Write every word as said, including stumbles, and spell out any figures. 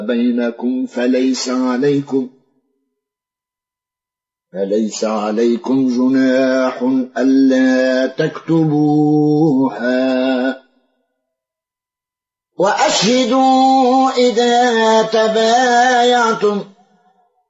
بينكم فليس عليكم فليس عليكم جناح ألا تكتبوها، وأشهدوا إذا تبايعتم،